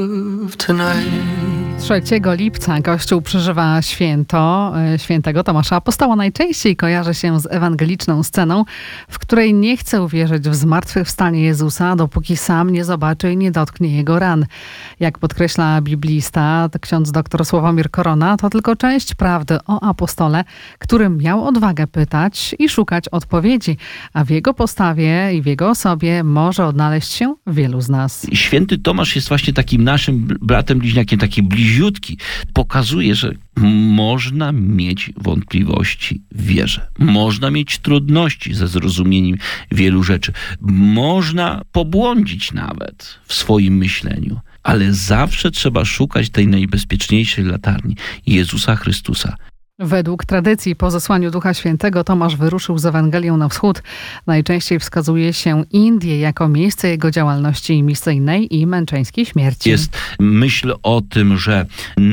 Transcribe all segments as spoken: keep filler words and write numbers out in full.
trzeciego lipca Kościół przeżywa święto świętego Tomasza Apostoła. Najczęściej kojarzy się z ewangeliczną sceną, w której nie chce uwierzyć w zmartwychwstanie Jezusa, dopóki sam nie zobaczy i nie dotknie Jego ran. Jak podkreśla biblista ksiądz dr Sławomir Korona, to tylko część prawdy o apostole, który miał odwagę pytać i szukać odpowiedzi, a w jego postawie i w jego osobie może odnaleźć się wielu z nas. Święty Tomasz jest właśnie takim naszym bratem bliźniakiem, taki bliziutki. Pokazuje, że można mieć wątpliwości w wierze. Można mieć trudności ze zrozumieniem wielu rzeczy. Można pobłądzić nawet w swoim myśleniu. Ale zawsze trzeba szukać tej najbezpieczniejszej latarni, Jezusa Chrystusa. Według tradycji po zesłaniu Ducha Świętego Tomasz wyruszył z Ewangelią na wschód. Najczęściej wskazuje się Indię jako miejsce jego działalności misyjnej i męczeńskiej śmierci. Jest myśl o tym, że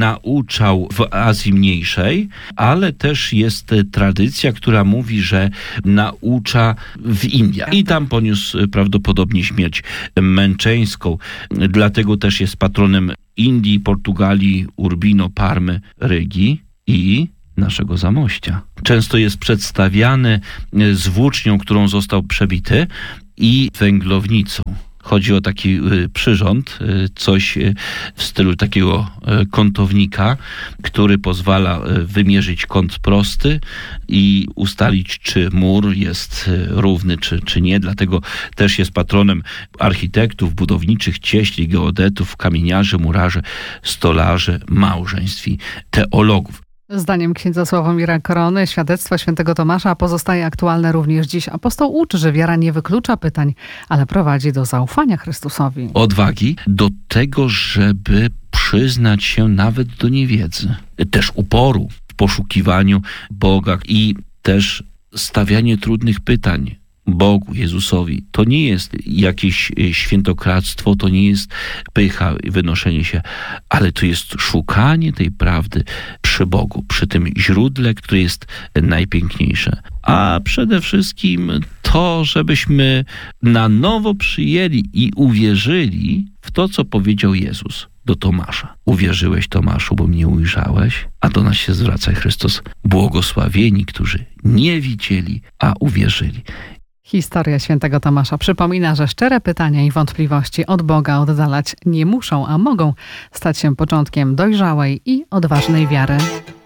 nauczał w Azji Mniejszej, ale też jest tradycja, która mówi, że naucza w Indiach. I tam poniósł prawdopodobnie śmierć męczeńską. Dlatego też jest patronem Indii, Portugalii, Urbino, Parmy, Rygi i naszego Zamościa. Często jest przedstawiany z włócznią, którą został przebity, i węglownicą. Chodzi o taki przyrząd, coś w stylu takiego kątownika, który pozwala wymierzyć kąt prosty i ustalić, czy mur jest równy, czy, czy nie. Dlatego też jest patronem architektów, budowniczych, cieśli, geodetów, kamieniarzy, murarzy, stolarzy, małżeństw i teologów. Zdaniem księdza Sławomira Korony świadectwo świętego Tomasza pozostaje aktualne również dziś. Apostoł uczy, że wiara nie wyklucza pytań, ale prowadzi do zaufania Chrystusowi. Odwagi do tego, żeby przyznać się nawet do niewiedzy. Też uporu w poszukiwaniu Boga i też stawianie trudnych pytań Bogu, Jezusowi. To nie jest jakieś świętokradztwo, to nie jest pycha i wynoszenie się, ale to jest szukanie tej prawdy przy Bogu, przy tym źródle, które jest najpiękniejsze. A przede wszystkim to, żebyśmy na nowo przyjęli i uwierzyli w to, co powiedział Jezus do Tomasza. Uwierzyłeś, Tomaszu, bo mnie ujrzałeś? A do nas się zwraca Chrystus. Błogosławieni, którzy nie widzieli, a uwierzyli. Historia świętego Tomasza przypomina, że szczere pytania i wątpliwości od Boga oddalać nie muszą, a mogą stać się początkiem dojrzałej i odważnej wiary.